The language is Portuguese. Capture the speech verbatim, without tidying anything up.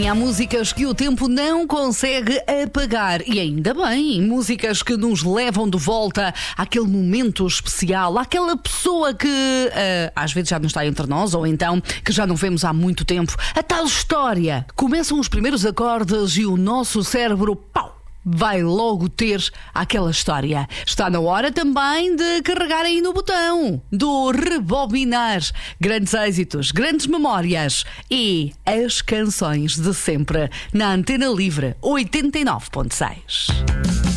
Há músicas que o tempo não consegue apagar e ainda bem, músicas que nos levam de volta àquele momento especial, àquela pessoa que uh, às vezes já não está entre nós ou então que já não vemos há muito tempo. A tal história. Começam os primeiros acordes e o nosso cérebro, pau, vai logo ter aquela história. Está na hora também de carregar aí no botão do rebobinar. Grandes êxitos, grandes memórias e as canções de sempre na Antena Livre oitenta e nove ponto seis.